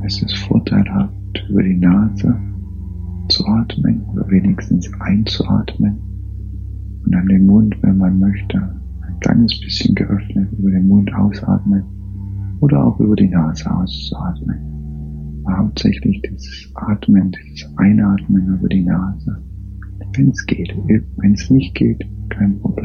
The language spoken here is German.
Es ist vorteilhaft, über die Nase zu atmen oder wenigstens einzuatmen und an den Mund, wenn man möchte, ein kleines bisschen geöffnet über den Mund ausatmen oder auch über die Nase auszuatmen. Aber hauptsächlich das Atmen, das Einatmen über die Nase, wenn es geht. Wenn es nicht geht, kein Problem.